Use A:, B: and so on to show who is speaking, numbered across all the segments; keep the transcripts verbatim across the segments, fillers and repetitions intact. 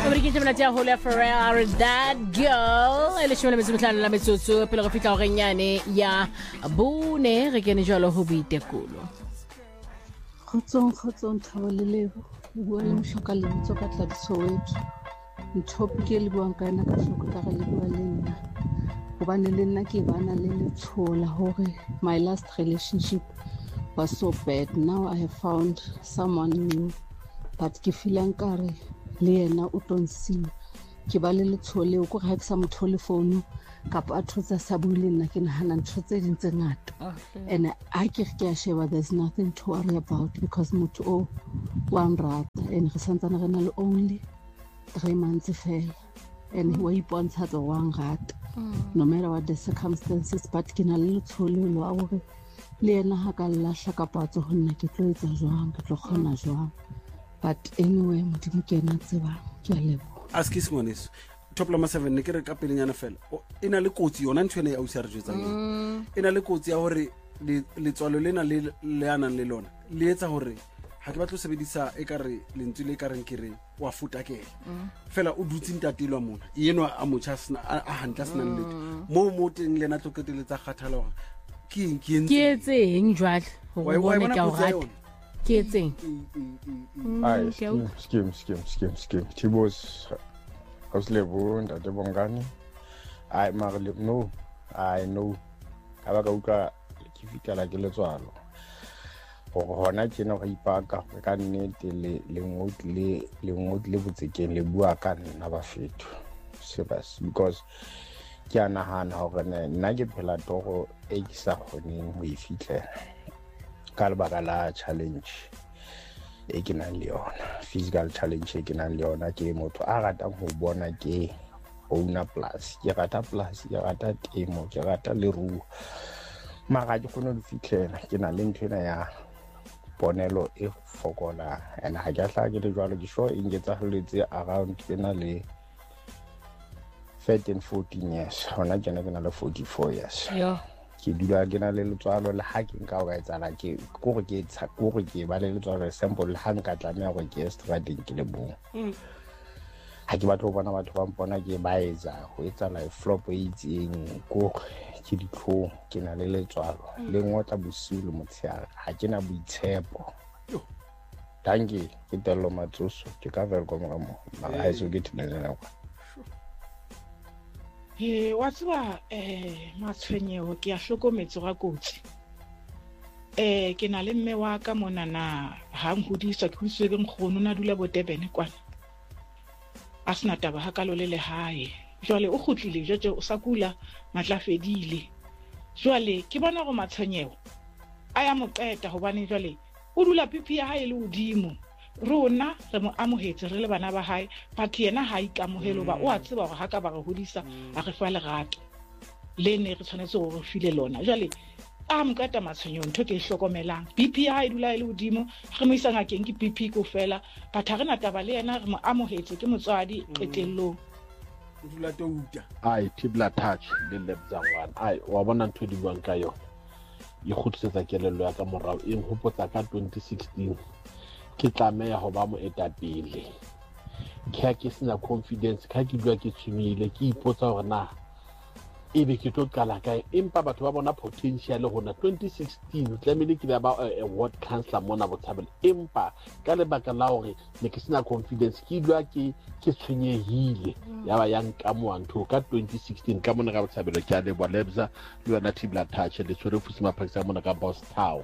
A: Amerikita mnatia Hola Ferrer, that girl. Ele shimela metsumtlana la metsotso pele go fitla go renyane ya bone re kene jalo ho bitekolo.
B: Khotsong khotsong thabolelego bua le mshoka le ntso ka tla Soweto. Nthopi le buang ka ena ka hloko ka le bua le nna. Hobane le nna ke bana le letshola hore my last relationship was so bad. Now I have found someone new, but ke feeling kare le yena o tontsile ke ba le letshole o go ga ke sa mothole phone kapa a thotsa sa buile nna ke nahana ntho tse ding tse ngata and I ke ke a sheba there's nothing to worry about because motho o wa nrata and re santsana re na le only three months fela and wa ipontsha tsa wa nrata no matter what the circumstances but ke na le letshole lo a gore le yena ha ka lahla kapa tso honna ke tlo etsa jwang ke tlo khona jwang. But anyway, modimo ke ena tseba ke a lebo.
C: Ask is one is top number seven ne ke re ka pelenyana fela. Ena le kotsi yona ntshwene ya usa re jwetsang. Ena le kotsi ya hore le tswalo lena le leana le lona. Le etsa hore ha ke batlo sebedisa e ka re lentswe le ka reng ke re wa futa ke. Fela o dutse ntatilwa mona. Yenwa a mocha sna a hantla sna le. Mo mo teng lena tloketeletsa kgathalo. Ke eng ke eng.
A: Ke etseng jwale go bona ka o rata. Ke etseng.
D: Ai skim skim skim skim skim Tibos Auslebo ntate Bongani ai magale no I know ka ba ka utlwa ke fitela ke letswalo go hona ke no ga ipaka ka nnete le le ngotle le ngotle botsekeng le bua ka nna ba fethu sebas because ke ana hana hore nna ke phela togo e ke sa kgoneng go ifitlela ka lebaka la challenge e ke nang le yona physical challenge e ke nang le yona ke motho a ratang go bona ke owner plus ke rata plus ke rata temo ke rata le ruo mara ke kgone go fitlhela ke na le nthwena ya ponelo e fokola and ha ke tla ke le jwalo ke sure e ngetsa holetse around ke na le thirteen fourteen years hona ke na ke na le forty-four years
A: yo
D: ke dula ke na le letswalo le ha ke nka o ga etsala ke go go ke tsa go go ke ba le letswalo sample le ha nka tlamea go ke strategy ke le bong ha ke batlo bona batho ba mpona ke ba etsa go etsa life flop e itseng go ke ditlho ke na le letswalo le ngotla bosiu le motshiare ha ke na boitshepo danke ke telo matsoso ke ka vera go mo mo ba ha iso ke tshela kwa.
E: Eh wa tswa eh matshwenyeho ke a hlokometse ga kotsi eh ke na le mme wa ka mona na ha nghodisa ke huswe ke nkgono na dula bo Durban kwana a sna taba ha kalo le le hae jwale o khutlile jojo o sa kula matla fedile jwale ke bona go matshwenyeho aya mo qeta hobane jwale o dula pipi ya hae le udimo rona re mo amohetse re le bana ba hae but yena ha ikamohelo ba o a tseba gore ha ka ba re hodisa a re fa lerato le ne re tshwanetse go file lona jwale a mokata matshwenyo ntho ke hlokomelang B P ya hae dula ile udimo re mo isa ngakeng ke B P ko fela but ha rena taba le yena re mo amohetse ke motswadi qetellong
C: o dula to uta
F: ai tibla touch le lebzangwana ai wa bona ntho di buang ka yona e khutsetsa kelelo ya ka morao e nhopotsa ka twenty sixteen ke tlameya go ba mo etapele ke ke sena confidence ka ke dua ke tshimile ke ipotsa gore na e be ke tlo kala kae empa batho ba bona potential gona twenty sixteen tlamele ke ba a ward councillor mona Botshabelo empa ka lebaka la gore ne ke sena confidence ke dua ke ke tshwenyehile ya ba yang ka moantho ka twenty sixteen ka mona ka Botshabelo ke a le bo lebza le yona Tibla touch le tsore fusima phakisa mona ka Boss Town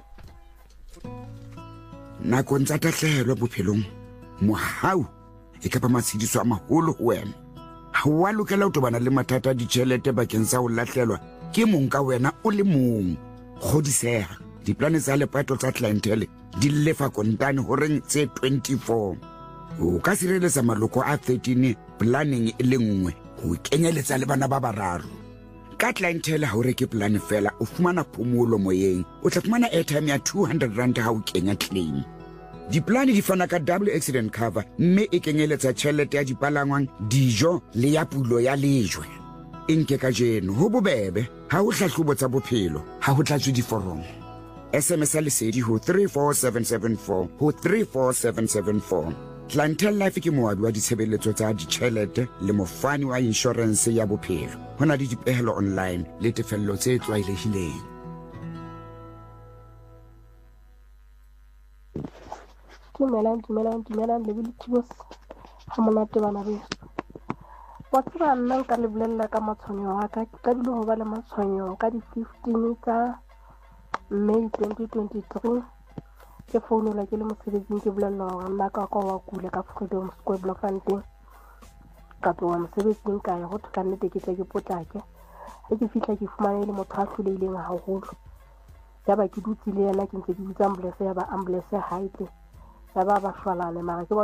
G: na kontsa tatlhelo bophelong mohau e ka ba matshidiso a maholo ho wena ha wa lokela o tobana le mathata di tšhelete bakeng sa ho latlhelwa ke mong ka wena o le mong godisega diplane tsa lepato tsa clientele di lefa kontane ho reng tse twenty-four o ka sireletsa maloko a thirteen planning e le nngwe go kenyeletsa le bana ba bararo ka clientele ha o reke plan fela o fumana phomolo moyeng o tla fumana airtime ya two hundred rand ha o kenya claim diplane di fana ka double accident cover mme e kenyeletsa tšhelete ya dipalangwang dijo le ya pulo ya lejwe enke ka jeno ho bobebe ha o hlahlobo tsa bophelo ha ho tlatswe diforomo S M S lesedi ho three four seven seven four ho three four seven seven four Clientele Life ke moabi wa ditshebeletso tsa ditjhelete le mofani wa insurance ya bophelo. Ho na le dipehelo online le tefello tse tlwaelehileng.
H: Dumelang, dumelang, dumelang le Bilitibos. Ha monate bana beso. Wa tseba nna nka le bolella ka matshwanyo wa ka. Ke qadile ho ba le matshwanyo ka di fifteen tsa May twenty twenty-three. Ke founela ke le mosebetsing ke bolella hore nna ka ka wa kula ka Freedom Square Bloemfontein. Ka tloha mosebetsing ka ya ho thaka nnete ke tle ke potlake. Ha ke fihla ke fumane le motho a hlolehileng haholo. Ya ba ke dutse le yena ke ntse ke bitsa ambulance ya ba ambulance ha itle. Ya ba ba shwalane mara ke